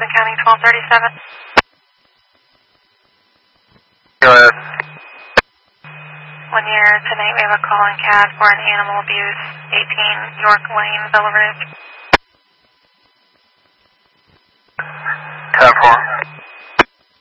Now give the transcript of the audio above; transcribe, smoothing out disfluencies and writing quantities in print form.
Jefferson County 1237. Go ahead. 1 year, tonight we have a call in CAD for an animal abuse, 18 York Lane, Villa Ridge. 10-4.